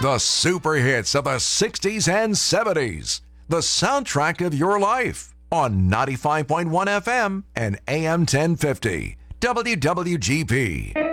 The super hits of the 60s and 70s. The soundtrack of your life on 95.1 FM and AM 1050. WWGP.